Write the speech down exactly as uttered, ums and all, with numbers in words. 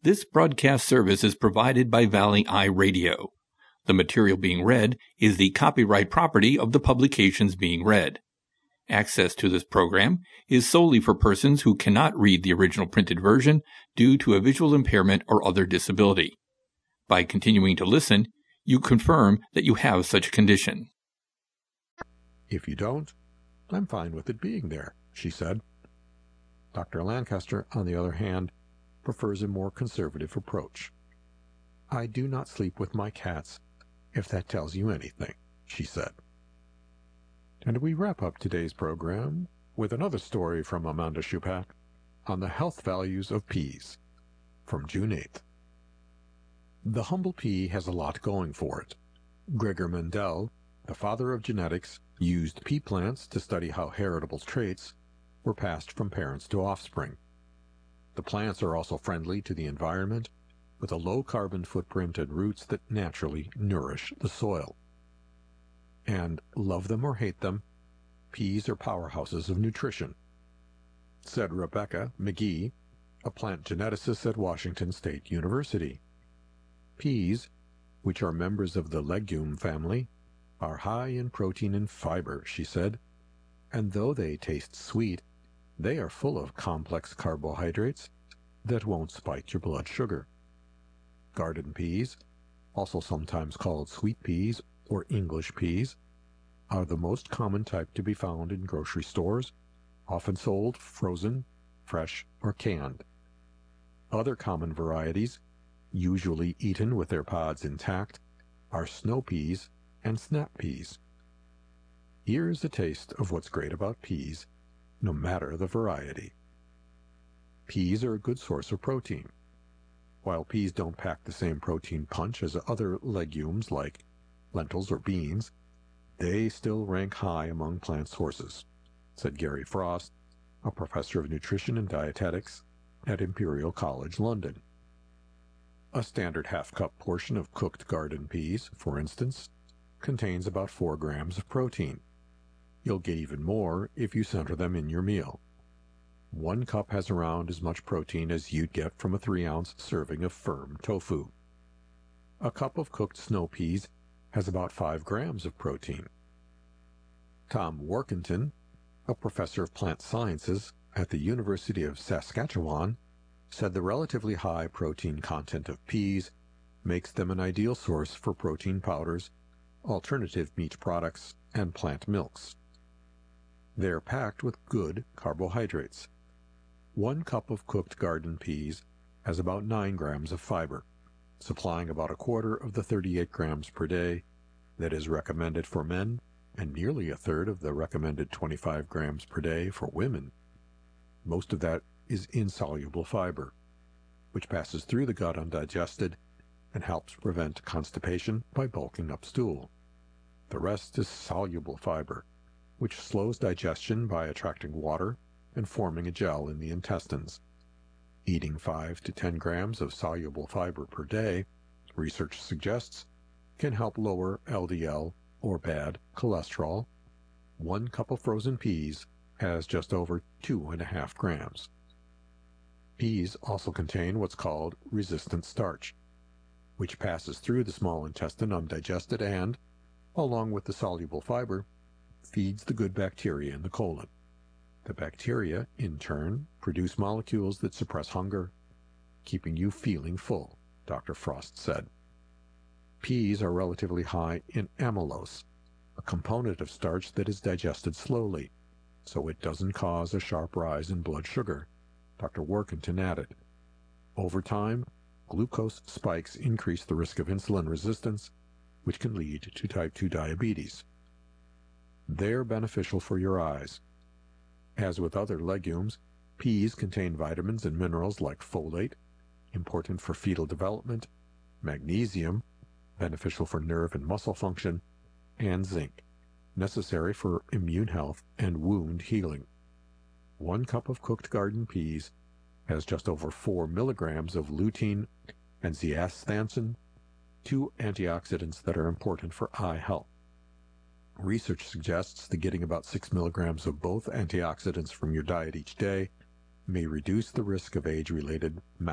This broadcast service is provided by Valley Eye Radio. The material being read is the copyright property of the publications being read. Access to this program is solely for persons who cannot read the original printed version due to a visual impairment or other disability. By continuing to listen, you confirm that you have such a condition. If you don't, I'm fine with it being there, she said. Doctor Lancaster, on the other hand, prefers a more conservative approach. I do not sleep with my cats, if that tells you anything, she said. And we wrap up today's program with another story from Amanda Schupak on the health values of peas, from June eighth. The humble pea has a lot going for it. Gregor Mendel, the father of genetics, used pea plants to study how heritable traits were passed from parents to offspring. The plants are also friendly to the environment, with a low carbon footprint and roots that naturally nourish the soil. And love them or hate them, peas are powerhouses of nutrition, said Rebecca McGee, a plant geneticist at Washington State University. Peas, which are members of the legume family, are high in protein and fiber, she said, and though they taste sweet, they are full of complex carbohydrates that won't spike your blood sugar. Garden peas, also sometimes called sweet peas or English peas, are the most common type to be found in grocery stores, often sold frozen, fresh, or canned. Other common varieties, usually eaten with their pods intact, are snow peas and snap peas. Here's a taste of what's great about peas, no matter the variety. Peas are a good source of protein. While peas don't pack the same protein punch as other legumes like lentils or beans, they still rank high among plant sources, said Gary Frost, a professor of nutrition and dietetics at Imperial College London. A standard half-cup portion of cooked garden peas, for instance, contains about four grams of protein. You'll get even more if you center them in your meal. One cup has around as much protein as you'd get from a three-ounce serving of firm tofu. A cup of cooked snow peas has about five grams of protein. Tom Workington, a professor of plant sciences at the University of Saskatchewan, said the relatively high protein content of peas makes them an ideal source for protein powders, alternative meat products, and plant milks. They're packed with good carbohydrates. One cup of cooked garden peas has about nine grams of fiber, supplying about a quarter of the thirty-eight grams per day that is recommended for men and nearly a third of the recommended twenty-five grams per day for women. Most of that is insoluble fiber, which passes through the gut undigested and helps prevent constipation by bulking up stool. The rest is soluble fiber, which slows digestion by attracting water and forming a gel in the intestines. Eating five to ten grams of soluble fiber per day, research suggests, can help lower L D L or bad cholesterol. One cup of frozen peas has just over two and a half grams. Peas also contain what's called resistant starch, which passes through the small intestine undigested and, along with the soluble fiber, feeds the good bacteria in the colon. The bacteria, in turn, produce molecules that suppress hunger, keeping you feeling full, Doctor Frost said. Peas are relatively high in amylose, a component of starch that is digested slowly, so it doesn't cause a sharp rise in blood sugar, Doctor Workington added. Over time, glucose spikes increase the risk of insulin resistance, which can lead to type two diabetes. They're beneficial for your eyes. As with other legumes, peas contain vitamins and minerals like folate, important for fetal development, magnesium, beneficial for nerve and muscle function, and zinc, necessary for immune health and wound healing. One cup of cooked garden peas has just over four milligrams of lutein and zeaxanthin, two antioxidants that are important for eye health. Research suggests that getting about six milligrams of both antioxidants from your diet each day may reduce the risk of age-related macular